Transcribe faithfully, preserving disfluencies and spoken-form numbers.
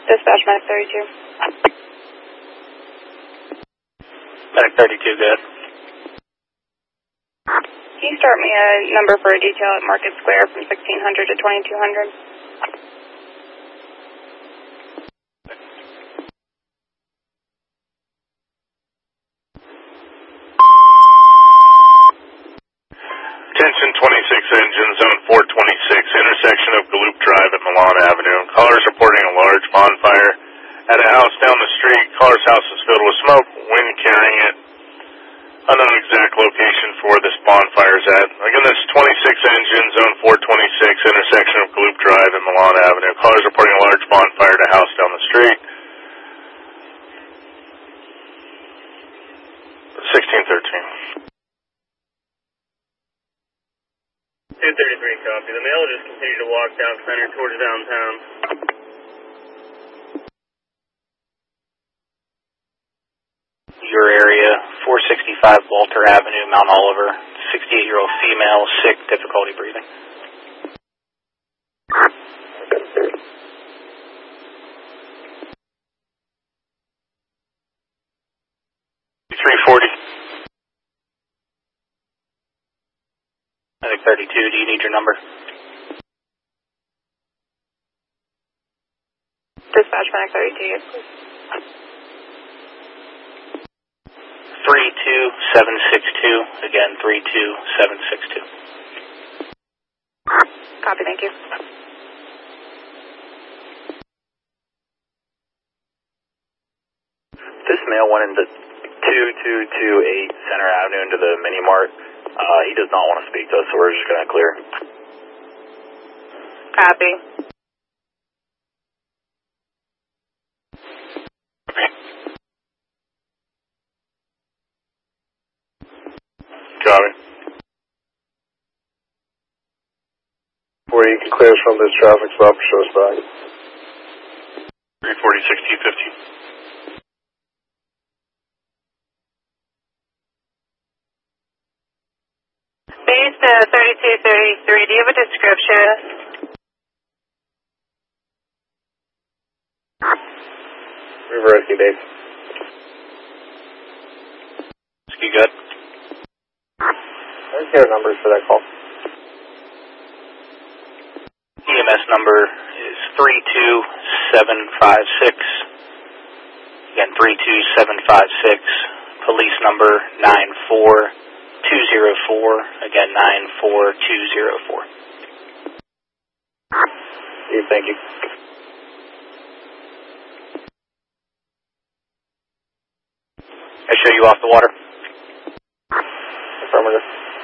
Dispatch Medic thirty-two. Medic thirty-two, good. Can you start me a number for a detail at Market Square from sixteen hundred to twenty-two hundred? Attention twenty-six engine, zone four twenty-six, intersection of Galloop Drive at Milan Avenue. Callers reporting a large bonfire at a house down the street. Caller's house is filled with smoke, wind carrying it. Unknown exact location for where this bonfire is at. Again, this is twenty-six engine, zone four twenty-six, intersection of Galloop Drive and Milan Avenue. Callers reporting a large bonfire at a house down the street. sixteen thirteen. two thirty-three, copy. The male will just continue to walk down center towards downtown. Your area, four sixty-five Walter Avenue, Mount Oliver, sixty-eight-year-old female, sick, difficulty breathing. three forty. Medic thirty-two, do you need your number? Dispatch Medic thirty-two, yes, please. three two seven six two, again, three two seven six two. Copy, thank you. This male went into two two two eight Center Avenue into the Mini Mart. Uh, he does not want to speak to us, so we're just going to clear. Copy. Copy. Where you can clear us from this traffic stop, show us back. three forty, sixteen fifty. Base uh, thirty-two thirty-three, do you have a description? Reversing base. Ski good? Let's get our numbers for that call. E M S number is three two seven five six. Again, three two seven five six. Police number nine four two zero four. Again, nine four two zero four. Thank you. I show you off the water. Affirmative.